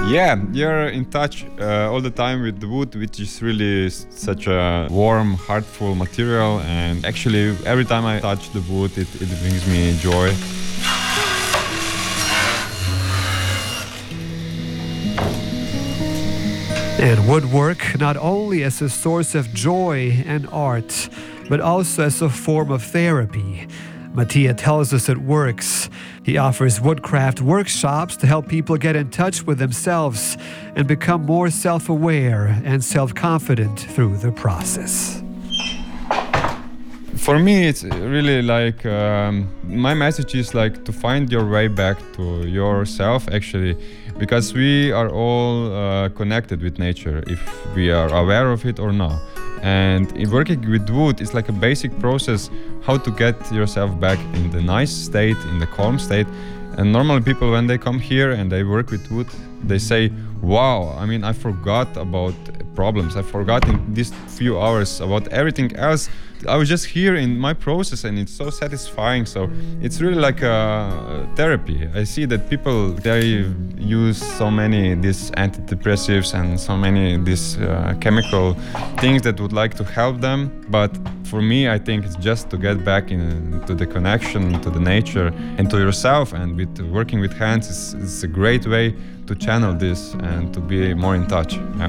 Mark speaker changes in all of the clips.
Speaker 1: Yeah, you're in touch all the time with the wood, which is really such a warm, heartful material. And actually, every time I touch the wood, it brings me joy.
Speaker 2: And woodwork not only as a source of joy and art, but also as a form of therapy. Mattia tells us it works. He offers woodcraft workshops to help people get in touch with themselves and become more self-aware and self-confident through the process.
Speaker 1: For me, it's really like my message is like to find your way back to yourself, actually, because we are all connected with nature, if we are aware of it or not. And in working with wood, it's like a basic process how to get yourself back in the nice state, in the calm state. And normally people, when they come here and they work with wood, they say, wow, I mean, I forgot about problems. I forgot in these few hours about everything else. I was just here in my process and it's so satisfying. So it's really like a therapy. I see that people, they use so many these antidepressives and so many these chemical things that would like to help them. But for me, I think it's just to get back into the connection to the nature and to yourself. And with working with hands, it's a great way to channel this and to be more in touch. Yeah.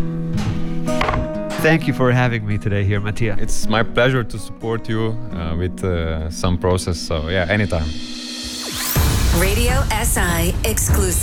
Speaker 2: Thank you for having me today here, Mattia.
Speaker 1: It's my pleasure to support you with some process. So yeah, anytime.
Speaker 3: Radio SI exclusive.